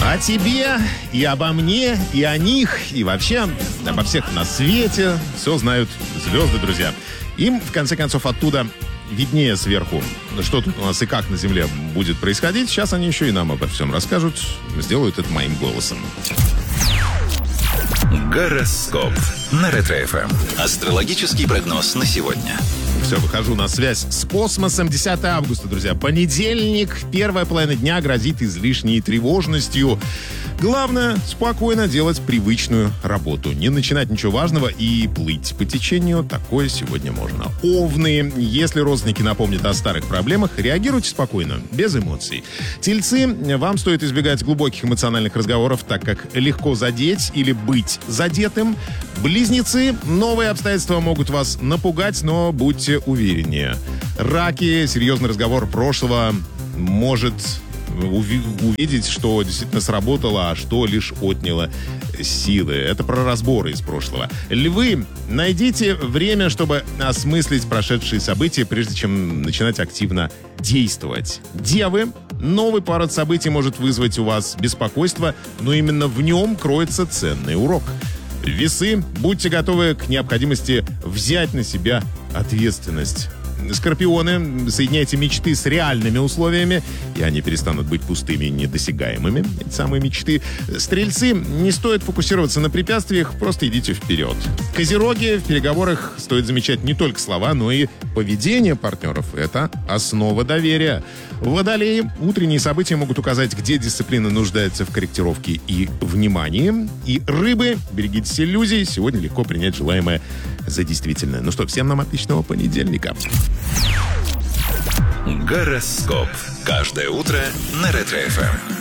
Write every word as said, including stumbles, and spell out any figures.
О тебе, и обо мне, и о них, и вообще обо всех на свете все знают звезды, друзья. Им, в конце концов, оттуда виднее сверху, что тут у нас и как на Земле будет происходить. Сейчас они еще и нам обо всем расскажут. Сделают это моим голосом. Гороскоп на Ретро-эф эм. Астрологический прогноз на сегодня. Все, выхожу на связь с космосом. десятого августа, друзья. Понедельник. Первая половина дня грозит излишней тревожностью. Главное, спокойно делать привычную работу. Не начинать ничего важного и плыть по течению. Такое сегодня можно. Овны. Если родственники напомнят о старых проблемах, реагируйте спокойно, без эмоций. Тельцы. Вам стоит избегать глубоких эмоциональных разговоров, так как легко задеть или быть задетым. Близнецы. Новые обстоятельства могут вас напугать, но будьте увереннее. Раки. Серьезный разговор прошлого может увидеть, что действительно сработало, а что лишь отняло силы. Это про разборы из прошлого. Львы, найдите время, чтобы осмыслить прошедшие события, прежде чем начинать активно действовать. Девы, новый поворот событий может вызвать у вас беспокойство, но именно в нем кроется ценный урок. Весы, будьте готовы к необходимости взять на себя ответственность. Скорпионы, соединяйте мечты с реальными условиями, и они перестанут быть пустыми и недосягаемыми, эти самые мечты. Стрельцы, не стоит фокусироваться на препятствиях, просто идите вперед. Козероги, в переговорах стоит замечать не только слова, но и поведение партнеров. Это основа доверия. Водолеи, утренние события могут указать, где дисциплина нуждается в корректировке и внимании. И рыбы, берегитесь иллюзий, сегодня легко принять желаемое за действительное. Ну что, всем нам отличного понедельника. Гороскоп. Каждое утро на Ретро-эф эм.